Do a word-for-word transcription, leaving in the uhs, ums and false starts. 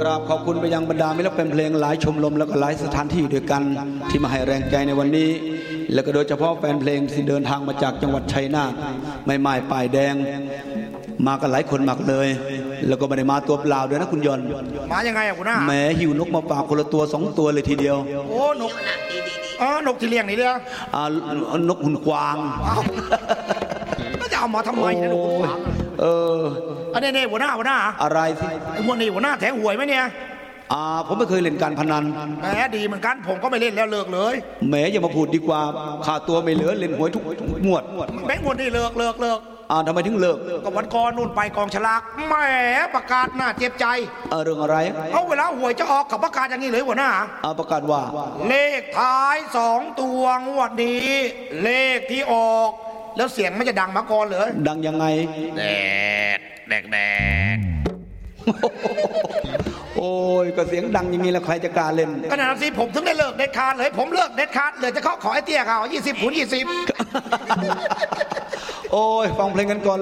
กราบขอบคุณไปยังบรรดามิตรแฟนเพลงหลายชมรมแล้วก็หลายสถานที่ด้วยกันที่มาให้แรงใจในวันนี้แล้วก็โดยเฉพาะแฟนเพลงที่เดินทางมาจากจังหวัดชัยนาทไม่ไม้ป้ายแดงมากันหลายคนมากเลยแล้วก็ไม่ได้มาตัวเปล่าด้วยนะคุณยนต์มายังไงอะคุณน้าแหมหิวนกมาฝากคนละตัวสองตัวเลยทีเดียวโอ้นกอ๋อนกที่เลี้ยงนี่เดียวอ่านกหุ่นกวางก็จะเอามาทำไมนะนกหุ่นกวางเอออันนี้เนี่ยหัวหน้าหัวหน้าอะไรสิไอ้พวกนี้หัวหน้าแทงหวยไหมเนี่ยอ่าผมไม่เคยเล่นการพนันแหมดีเหมือนกันผมก็ไม่เล่นแล้วเลิกเลยแหมอย่ามาพูดดีกว่าค่าตัวไม่เหลือเล่นหวยทุกงวดแบงค์งวดนี่เลิกเลิกเลิกอ่าทำไมถึงเลิกก็วันก่อนนู่นไปกองฉลากแหมประกาศหน้าเจ็บใจเออเรื่องอะไรเอาเวลาหวยจะออกกับประกาศอย่างนี้เลยหัวหน้าอ่าประกาศว่าเลขท้ายสองตัวงวดนี้เลขที่ออกแล้วเสียงไม่จะดังมาก่อนเลยดังยังไงแดกแดกแดกโอ้ยก็เสียงดังอย่างนี้แล้วใครจะกล้าเล่นก็นั่นสิผมถึงได้เลิกเด็ดขาดเลยผมเลิกเด็ดขาดเลยจะเขาขอไอ้เตี้ยเขายี่สิบคูณยี่สิบโอ้ยฟังเพลงกันก่อน